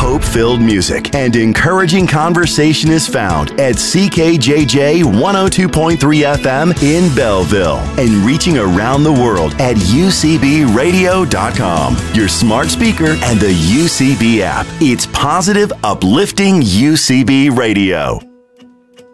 hope-filled music and encouraging conversation is found at CKJJ 102.3 FM in Belleville and reaching around the world at UCBradio.com, your smart speaker and the UCB app. It's positive, uplifting UCB Radio.